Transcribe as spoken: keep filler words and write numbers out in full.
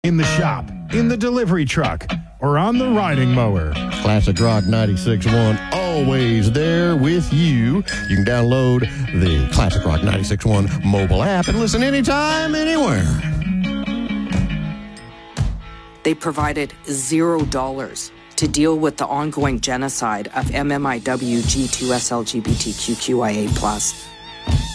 in the shop, in the delivery truck, or on the riding mower. Classic Rock ninety-six point one, always there with you. You can download the Classic Rock ninety-six point one mobile app and listen anytime, anywhere. They provided zero dollars to deal with the ongoing genocide of M M I W G two S L G B T Q Q I A plus.